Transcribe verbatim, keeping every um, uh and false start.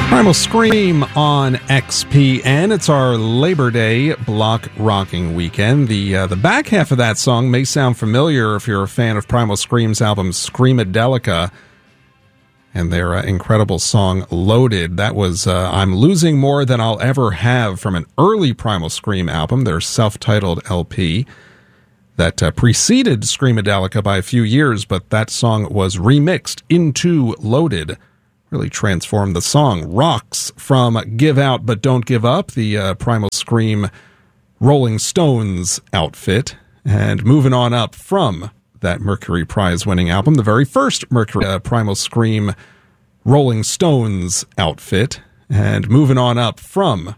Primal Scream on X P N. It's our Labor Day block rocking weekend. The uh, the back half of that song may sound familiar if you're a fan of Primal Scream's album Screamadelica and their uh, incredible song Loaded. That was uh, I'm Losing More Than I'll Ever Have from an early Primal Scream album, their self-titled L P that uh, preceded Screamadelica by a few years, but that song was remixed into Loaded. Really transformed the song. Rocks from Give Out But Don't Give Up, the uh, Primal Scream Rolling Stones outfit. And moving on up from that Mercury Prize winning album, the very first Mercury uh, Primal Scream Rolling Stones outfit. And moving on up from